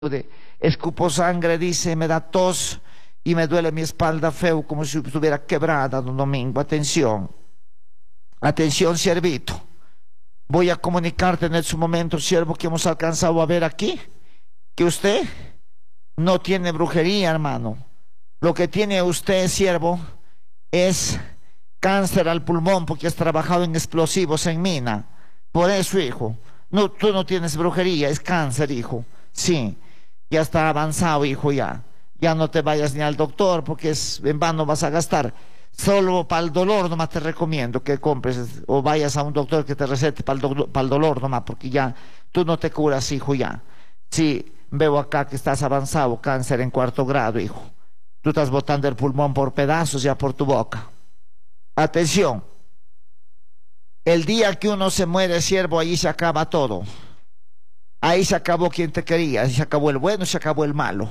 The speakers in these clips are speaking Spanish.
escupo sangre, dice, me da tos y me duele mi espalda feo como si estuviera quebrada, don Domingo. Atención, atención, siervito. Voy a comunicarte en su momento, siervo, que hemos alcanzado a ver aquí, que usted no tiene brujería, hermano. Lo que tiene usted, siervo, es cáncer al pulmón, porque has trabajado en explosivos en mina. Por eso, hijo, no, tú no tienes brujería, es cáncer, hijo. Sí, ya está avanzado, hijo, ya. Ya no te vayas ni al doctor, porque en vano vas a gastar. Solo para el dolor nomás te recomiendo que compres o vayas a un doctor que te recete para el dolor nomás, porque ya tú no te curas, hijo, ya. Sí, veo acá que estás avanzado, cáncer en 4º grado, hijo. Tú estás botando el pulmón por pedazos ya por tu boca. Atención, el día que uno se muere, siervo, ahí se acaba todo. Ahí se acabó quien te quería, ahí se acabó el bueno, se acabó el malo.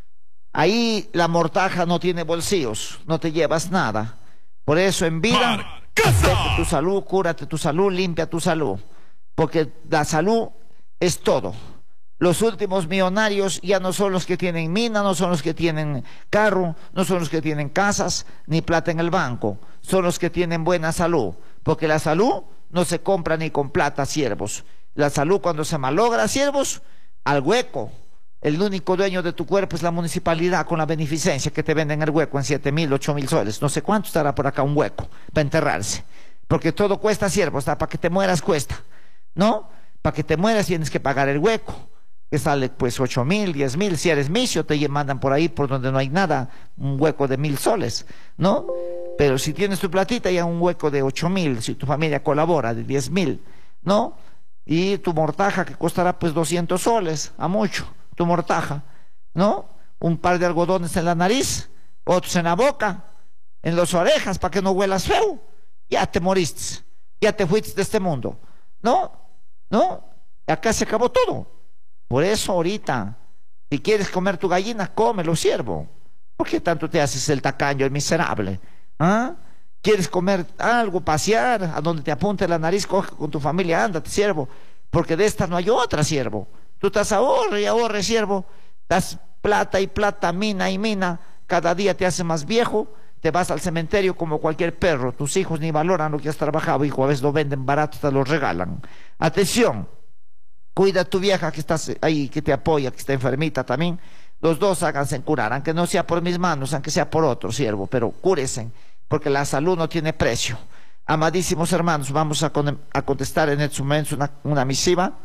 Ahí la mortaja no tiene bolsillos, no te llevas nada. Por eso en vida, vete tu salud, cúrate tu salud, limpia tu salud. Porque la salud es todo. Los últimos millonarios ya no son los que tienen mina, no son los que tienen carro, no son los que tienen casas, ni plata en el banco. Son los que tienen buena salud. Porque la salud no se compra ni con plata, siervos. La salud cuando se malogra, siervos, al hueco. El único dueño de tu cuerpo es la municipalidad con la beneficencia que te venden el hueco en 7.000, 8.000 soles. No sé cuánto estará por acá un hueco para enterrarse. Porque todo cuesta, siervos, hasta para que te mueras cuesta. ¿No? Para que te mueras tienes que pagar el hueco, que sale pues 8.000, 10.000. Si eres misio, te mandan por ahí por donde no hay nada, un hueco de 1.000 soles, ¿no? Pero si tienes tu platita, ya un hueco de 8.000, si tu familia colabora, de 10.000, ¿no? Y tu mortaja que costará pues 200 soles, a mucho, tu mortaja, ¿no? Un par de algodones en la nariz, otros en la boca, en las orejas, para que no huelas feo. Ya te moriste, ya te fuiste de este mundo, ¿no? ¿No? Acá se acabó todo. Por eso ahorita, si quieres comer tu gallina, cómelo, siervo. ¿Por qué tanto te haces el tacaño, el miserable? ¿Ah? ¿Quieres comer algo, pasear, a donde te apunte la nariz, coge con tu familia, ándate, siervo? Porque de esta no hay otra, siervo. Tú estás ahorre y ahorre, siervo. Das plata y plata, mina y mina. Cada día te hace más viejo. Te vas al cementerio como cualquier perro. Tus hijos ni valoran lo que has trabajado, hijo. A veces lo venden barato, te lo regalan. Atención. Cuida a tu vieja que estás ahí, que te apoya, que está enfermita también. Los dos háganse curar, aunque no sea por mis manos, aunque sea por otro, siervo, pero cúresen, porque la salud no tiene precio. Amadísimos hermanos, vamos a contestar en este momento una misiva.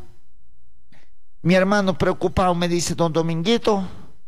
Mi hermano preocupado me dice, don Dominguito,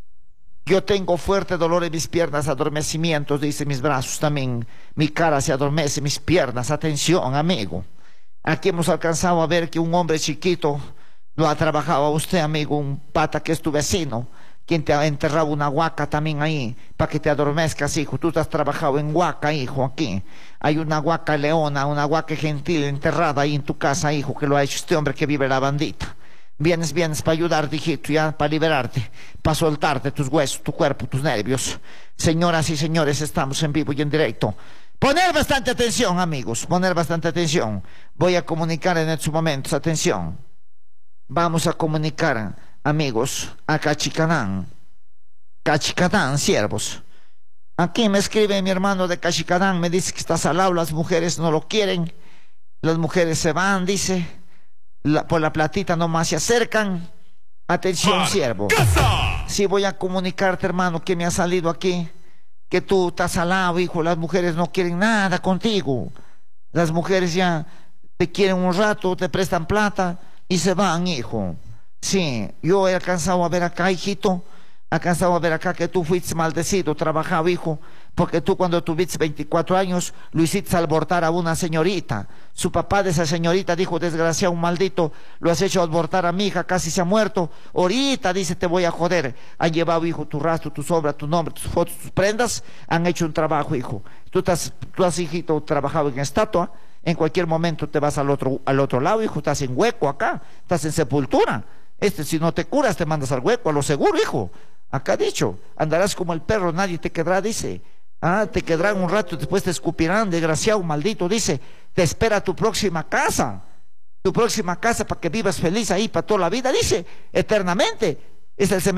yo tengo fuerte dolor en mis piernas, adormecimientos, dice, mis brazos también, mi cara se adormece, mis piernas. Atención, amigo. Aquí hemos alcanzado a ver que un hombre chiquito lo ha trabajado a usted, amigo, un pata que es tu vecino, quien te ha enterrado una huaca también ahí, para que te adormezcas, hijo. Tú te has trabajado en huaca, hijo, aquí. Hay una huaca leona, una huaca gentil enterrada ahí en tu casa, hijo, que lo ha hecho este hombre que vive la bandita. Vienes para ayudarte, hijito, ya, para liberarte, para soltarte tus huesos, tu cuerpo, tus nervios. Señoras y señores, estamos en vivo y en directo. Poner bastante atención, amigos, poner bastante atención. Voy a comunicar en estos momentos, atención. Vamos a comunicar, amigos, a Cachicanán. Cachicanán, siervos. Aquí me escribe mi hermano de Cachicanán, me dice que está salado, las mujeres no lo quieren, las mujeres se van, dice, por la platita nomás se acercan. Atención, siervo. Sí, voy a comunicarte, hermano, que me ha salido aquí, que tú estás salado, hijo, las mujeres no quieren nada contigo. Las mujeres ya te quieren un rato, te prestan plata y se van, hijo. Sí, yo he alcanzado a ver acá, hijito, alcanzado a ver acá que tú fuiste maldecido, trabajado, hijo, porque tú cuando tuviste 24 años lo hiciste abortar a una señorita. Su papá de esa señorita dijo, desgraciado, un maldito, lo has hecho abortar a mi hija, casi se ha muerto. Ahorita, dice, te voy a joder. Han llevado, hijo, tu rastro, tu sobra, tu nombre, tus fotos, tus prendas, han hecho un trabajo, hijo. Tú has, hijito, trabajado en estatua, en cualquier momento te vas al otro lado, hijo, estás en hueco acá, estás en sepultura. Si no te curas, te mandas al hueco, a lo seguro, hijo. Acá dicho, andarás como el perro, nadie te quedará, dice. Ah, te quedarán un rato, después te escupirán, desgraciado, maldito, dice. Te espera tu próxima casa para que vivas feliz ahí para toda la vida, dice, eternamente. Es el